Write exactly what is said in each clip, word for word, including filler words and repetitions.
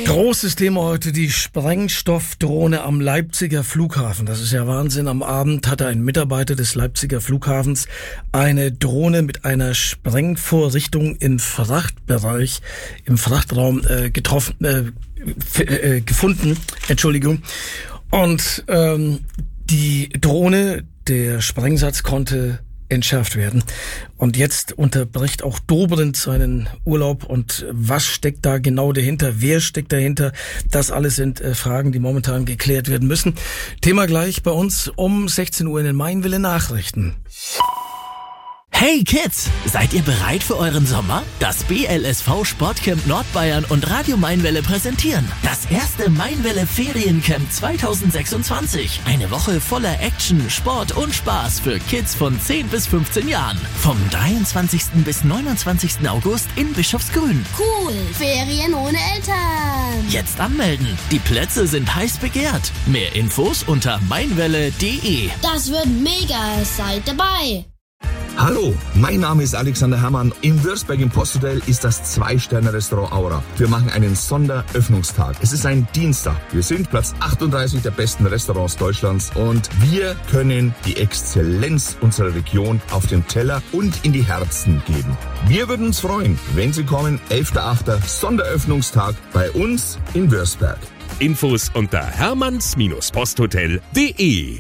Großes Thema heute, die Sprengstoffdrohne am Leipziger Flughafen. Das ist ja Wahnsinn. Am Abend hatte ein Mitarbeiter des Leipziger Flughafens eine Drohne mit einer Sprengvorrichtung im Frachtbereich, im Frachtraum äh, getroffen, äh, f- äh, gefunden. Entschuldigung. Und ähm, die Drohne, der Sprengsatz konnte entschärft werden. Und jetzt unterbricht auch Dobrindt seinen Urlaub. Und was steckt da genau dahinter? Wer steckt dahinter? Das alles sind äh, Fragen, die momentan geklärt werden müssen. Thema gleich bei uns um sechzehn Uhr in den Mainwelle Nachrichten. Hey Kids, seid ihr bereit für euren Sommer? Das B L S V Sportcamp Nordbayern und Radio Mainwelle präsentieren das erste Mainwelle Feriencamp zwanzig sechsundzwanzig. Eine Woche voller Action, Sport und Spaß für Kids von zehn bis fünfzehn Jahren. Vom dreiundzwanzigsten bis neunundzwanzigsten August in Bischofsgrün. Cool, Ferien ohne Eltern. Jetzt anmelden, die Plätze sind heiß begehrt. Mehr Infos unter mainwelle punkt de. Das wird mega, seid dabei. Hallo, mein Name ist Alexander Herrmann. In Würzberg im Posthotel ist das Zwei-Sterne-Restaurant Aura. Wir machen einen Sonderöffnungstag. Es ist ein Dienstag. Wir sind Platz achtunddreißig der besten Restaurants Deutschlands und wir können die Exzellenz unserer Region auf den Teller und in die Herzen geben. Wir würden uns freuen, wenn Sie kommen. elfter achter Sonderöffnungstag bei uns in Würzberg. Infos unter hermanns posthotel punkt de.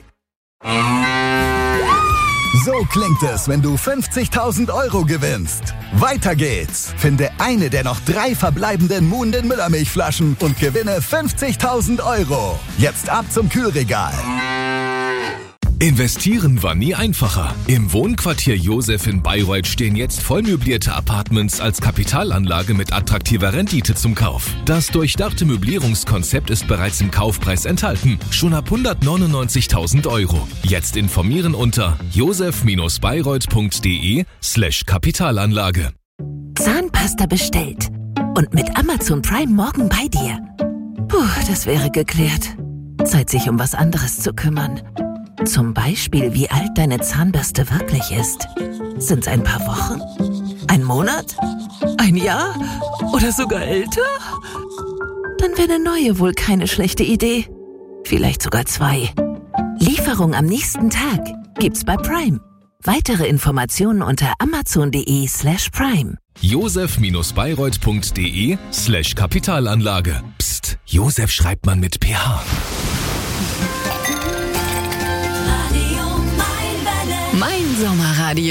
So klingt es, wenn du fünfzigtausend Euro gewinnst. Weiter geht's. Finde eine der noch drei verbleibenden Muhnden Müllermilchflaschen und gewinne fünfzigtausend Euro. Jetzt ab zum Kühlregal. Investieren war nie einfacher. Im Wohnquartier Josef in Bayreuth stehen jetzt vollmöblierte Apartments als Kapitalanlage mit attraktiver Rendite zum Kauf. Das durchdachte Möblierungskonzept ist bereits im Kaufpreis enthalten, schon ab hundertneunundneunzigtausend Euro. Jetzt informieren unter josef-bayreuth.de slash Kapitalanlage. Zahnpasta bestellt und mit Amazon Prime morgen bei dir. Puh, das wäre geklärt. Zeit, sich um was anderes zu kümmern. Zum Beispiel, wie alt deine Zahnbürste wirklich ist. Sind's ein paar Wochen? Ein Monat? Ein Jahr? Oder sogar älter? Dann wäre eine neue wohl keine schlechte Idee. Vielleicht sogar zwei. Lieferung am nächsten Tag gibt's bei Prime. Weitere Informationen unter amazon.de slash prime. josef-bayreuth.de slash Kapitalanlage. Psst, Josef schreibt man mit P H. Mein Sommerradio.